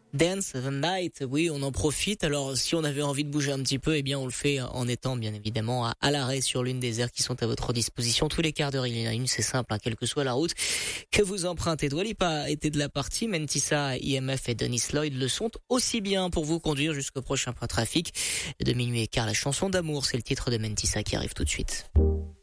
Dance the Night, oui, on en profite. Alors, si on avait envie de bouger un petit peu, eh bien, on le fait en étant, bien évidemment, à l'arrêt sur l'une des aires qui sont à votre disposition. Tous les quarts d'heure, il y en a une, c'est simple, quelle que soit la route que vous empruntez. Dua Lipa était de la partie, Mentissa, IMF et Dennis Lloyd le sont aussi bien pour vous conduire jusqu'au prochain point trafic de minuit et quart. La chanson d'amour, c'est le titre de Mentissa qui arrive tout de suite.